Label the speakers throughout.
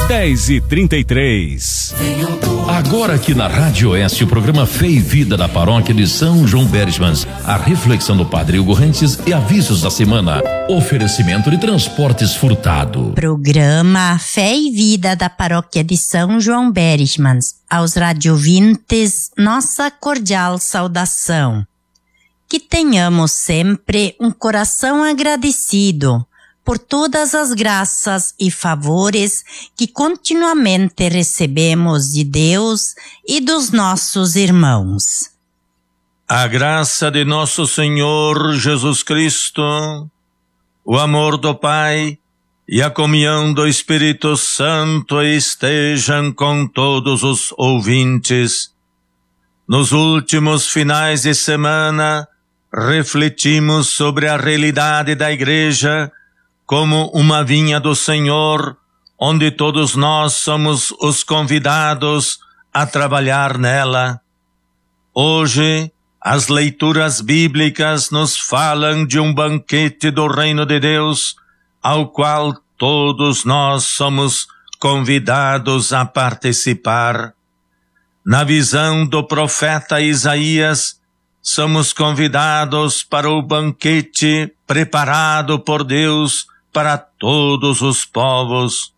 Speaker 1: 10h33.
Speaker 2: Agora aqui na Rádio Oeste, o programa Fé e Vida da Paróquia de São João Bergmans, a reflexão do Padre Hugo Rentes e avisos da semana. Oferecimento de Transportes Furtado.
Speaker 3: Programa Fé e Vida da Paróquia de São João Bergmans. Aos radiovintes, nossa cordial saudação. Que tenhamos sempre um coração agradecido por todas as graças e favores que continuamente recebemos de Deus e dos nossos irmãos.
Speaker 4: A graça de nosso Senhor Jesus Cristo, o amor do Pai e a comunhão do Espírito Santo estejam com todos os ouvintes. Nos últimos finais de semana, refletimos sobre a realidade da Igreja como uma vinha do Senhor, onde todos nós somos os convidados a trabalhar nela. Hoje, as leituras bíblicas nos falam de um banquete do Reino de Deus, ao qual todos nós somos convidados a participar. Na visão do profeta Isaías, somos convidados para o banquete preparado por Deus para todos os povos.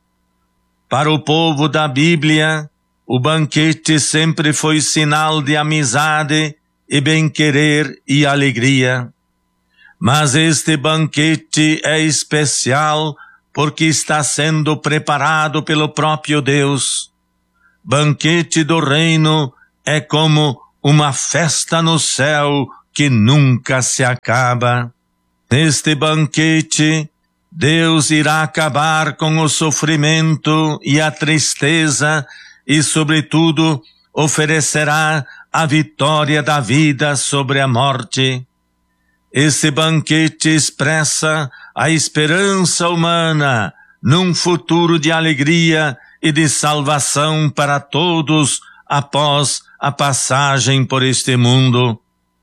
Speaker 4: Para o povo da Bíblia, o banquete sempre foi sinal de amizade e bem-querer e alegria. Mas este banquete é especial porque está sendo preparado pelo próprio Deus. Banquete do reino é como uma festa no céu que nunca se acaba. Neste banquete, Deus irá acabar com o sofrimento e a tristeza e, sobretudo, oferecerá a vitória da vida sobre a morte. Esse banquete expressa a esperança humana num futuro de alegria e de salvação para todos após a passagem por este mundo.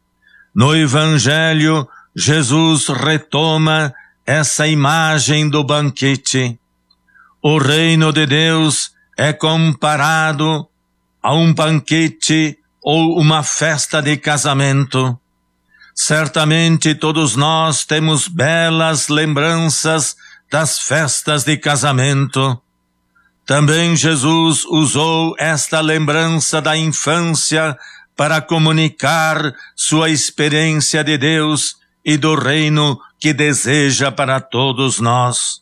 Speaker 4: No Evangelho, Jesus retoma essa imagem do banquete. O reino de Deus é comparado a um banquete ou uma festa de casamento. Certamente todos nós temos belas lembranças das festas de casamento. Também Jesus usou esta lembrança da infância para comunicar sua experiência de Deus e do reino que deseja para todos nós.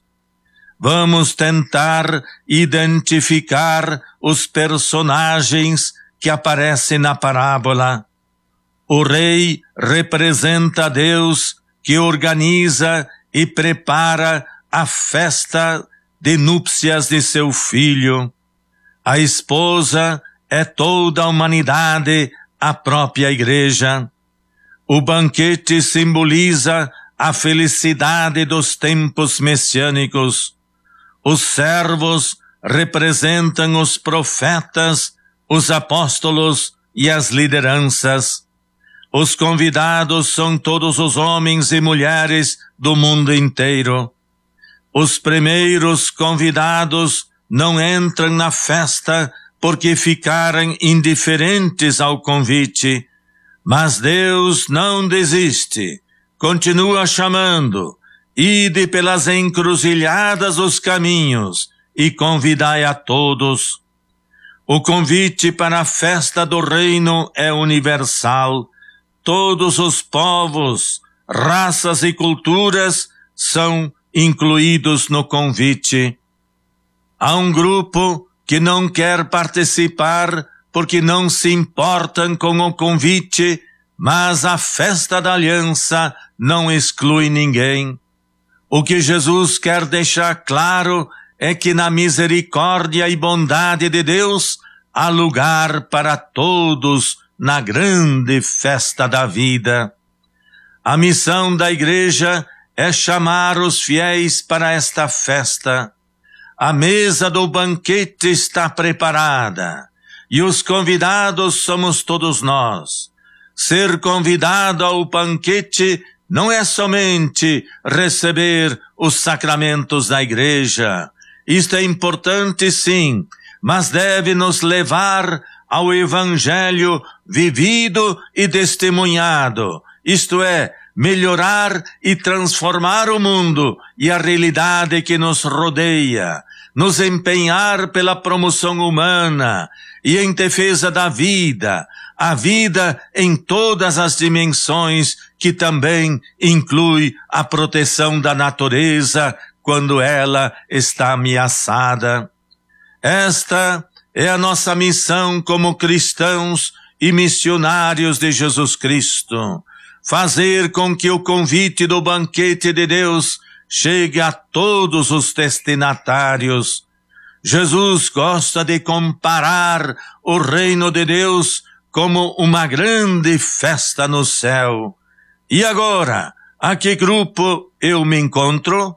Speaker 4: Vamos tentar identificar os personagens que aparecem na parábola. O rei representa Deus que organiza e prepara a festa de núpcias de seu filho. A esposa é toda a humanidade, a própria Igreja. O banquete simboliza a felicidade dos tempos messiânicos. Os servos representam os profetas, os apóstolos e as lideranças. Os convidados são todos os homens e mulheres do mundo inteiro. Os primeiros convidados não entram na festa porque ficaram indiferentes ao convite, mas Deus não desiste, continua chamando: ide pelas encruzilhadas os caminhos e convidai a todos. O convite para a festa do reino é universal. Todos os povos, raças e culturas são incluídos no convite. Há um grupo que não quer participar porque não se importam com o convite, mas a festa da aliança não exclui ninguém. O que Jesus quer deixar claro é que na misericórdia e bondade de Deus há lugar para todos na grande festa da vida. A missão da Igreja é chamar os fiéis para esta festa. A mesa do banquete está preparada e os convidados somos todos nós. Ser convidado ao banquete não é somente receber os sacramentos da Igreja, Isto é importante, sim, mas deve nos levar ao Evangelho vivido e testemunhado, isto é, melhorar e transformar o mundo e a realidade que nos rodeia, nos empenhar pela promoção humana e em defesa da vida, a vida em todas as dimensões, que também inclui a proteção da natureza quando ela está ameaçada. Esta é a nossa missão como cristãos e missionários de Jesus Cristo. Fazer com que o convite do banquete de Deus chegue a todos os destinatários. Jesus gosta de comparar o reino de Deus como uma grande festa no céu. E agora, a que grupo eu me encontro?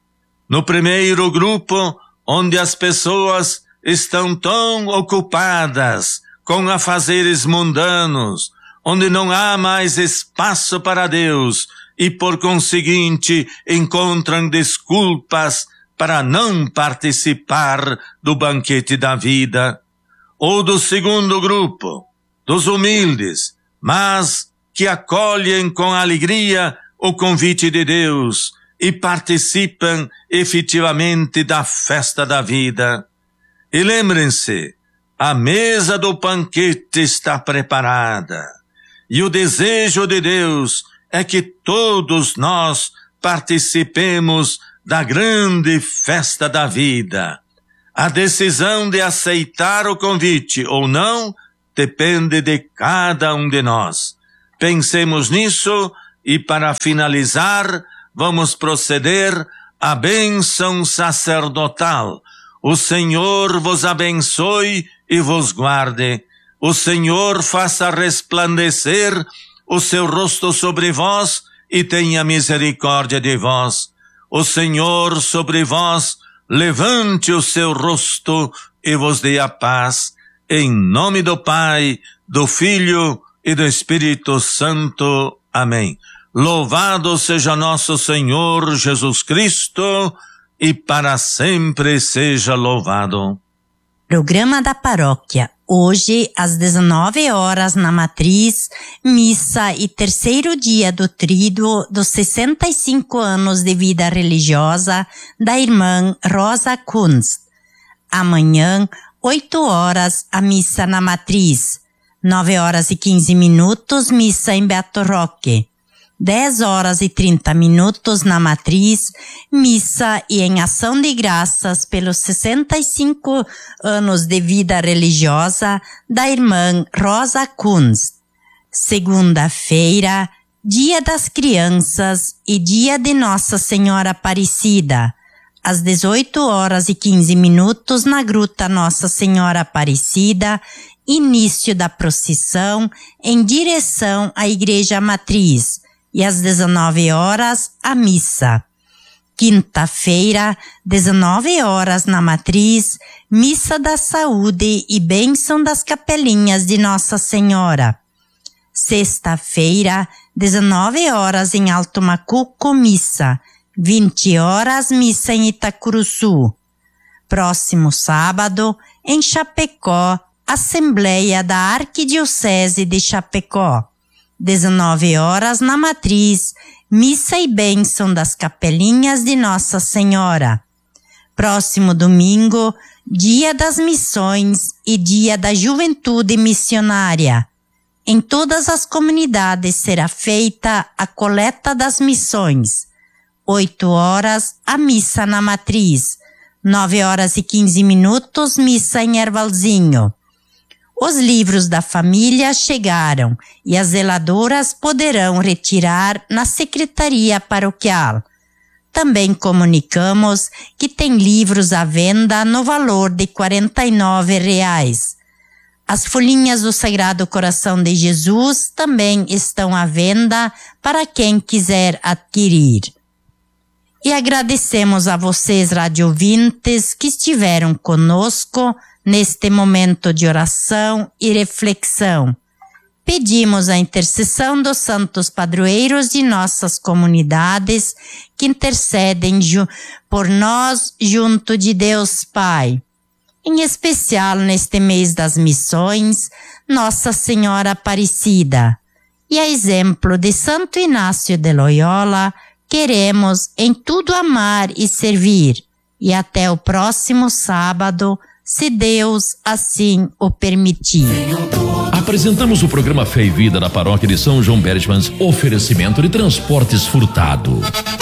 Speaker 4: No primeiro grupo, onde as pessoas estão tão ocupadas com afazeres mundanos, onde não há mais espaço para Deus e, por conseguinte, encontram desculpas para não participar do banquete da vida. Ou do segundo grupo, dos humildes, mas que acolhem com alegria o convite de Deus e participam efetivamente da festa da vida. E lembrem-se, a mesa do banquete está preparada. E o desejo de Deus é que todos nós participemos da grande festa da vida. A decisão de aceitar o convite ou não depende de cada um de nós. Pensemos nisso e, para finalizar, vamos proceder à bênção sacerdotal. O Senhor vos abençoe e vos guarde. O Senhor faça resplandecer o seu rosto sobre vós e tenha misericórdia de vós. O Senhor sobre vós levante o seu rosto e vos dê a paz. Em nome do Pai, do Filho e do Espírito Santo. Amém. Louvado seja nosso Senhor Jesus Cristo e para sempre seja louvado.
Speaker 3: Programa da Paróquia. Hoje, às 19 horas, na Matriz, missa e terceiro dia do tríduo dos 65 anos de vida religiosa da irmã Rosa Kunst. Amanhã, 8 horas, a missa na Matriz. 9 horas e 15 minutos, missa em Beato Roque. 10 horas e 30 minutos na Matriz, missa e em ação de graças pelos 65 anos de vida religiosa da irmã Rosa Kunst. Segunda-feira, Dia das Crianças e Dia de Nossa Senhora Aparecida. Às 18 horas e 15 minutos na Gruta Nossa Senhora Aparecida, início da procissão em direção à Igreja Matriz. E às 19 horas, a missa. Quinta-feira, 19 horas na Matriz, missa da saúde e bênção das capelinhas de Nossa Senhora. Sexta-feira, 19 horas em Alto Macuco, missa. 20 horas, missa em Itacuruçu. Próximo sábado, em Chapecó, Assembleia da Arquidiocese de Chapecó. 19 horas na Matriz, missa e bênção das capelinhas de Nossa Senhora. Próximo domingo, Dia das Missões e Dia da Juventude Missionária. Em todas as comunidades será feita a coleta das missões. 8 horas, a missa na Matriz. 9 horas e 15 minutos, missa em Ervalzinho. Os livros da família chegaram e as zeladoras poderão retirar na secretaria paroquial. Também comunicamos que tem livros à venda no valor de R$ 49. As folhinhas do Sagrado Coração de Jesus também estão à venda para quem quiser adquirir. E agradecemos a vocês, radiovintes, que estiveram conosco neste momento de oração e reflexão. Pedimos a intercessão dos santos padroeiros de nossas comunidades que intercedem por nós junto de Deus Pai. Em especial neste mês das missões, Nossa Senhora Aparecida. E a exemplo de Santo Inácio de Loyola, queremos em tudo amar e servir. E até o próximo sábado, se Deus assim o permitir.
Speaker 2: Apresentamos o programa Fé e Vida da Paróquia de São João Bergmans, oferecimento de Transportes Furtado.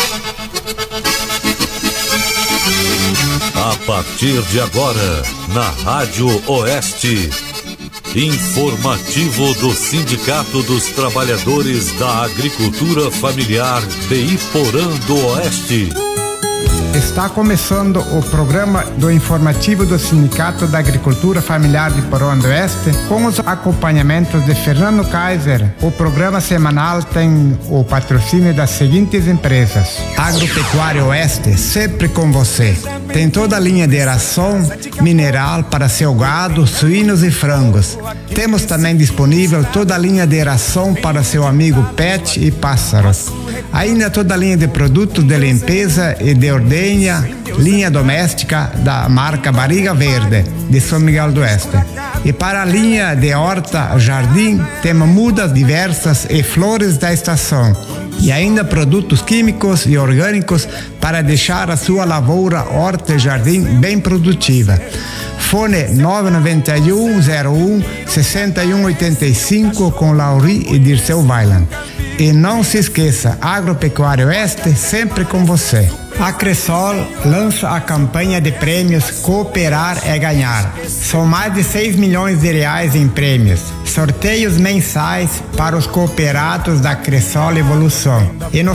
Speaker 1: A partir de agora, na Rádio Oeste, informativo do Sindicato dos Trabalhadores da Agricultura Familiar de Iporã do Oeste.
Speaker 5: Está começando o programa do informativo do Sindicato da Agricultura Familiar de Iporã do Oeste, com os acompanhamentos de Fernando Kaiser. O programa semanal tem o patrocínio das seguintes empresas: Agropecuária Oeste, sempre com você. Tem toda a linha de ração mineral para seu gado, suínos e frangos. Temos também disponível toda a linha de ração para seu amigo pet e pássaros. Ainda toda a linha de produtos de limpeza e de ordenha, linha doméstica da marca Barriga Verde, de São Miguel do Oeste. E para a linha de horta jardim, temos mudas diversas e flores da estação. E ainda produtos químicos e orgânicos para deixar a sua lavoura, horta e jardim bem produtiva. Fone 99101-6185 com Lauri e Dirceu Weiland. E não se esqueça, Agropecuária Oeste sempre com você. A Cressol lança a campanha de prêmios Cooperar é Ganhar. São mais de 6 milhões de reais em prêmios. Sorteios mensais para os cooperados da Cressol Evolução. E no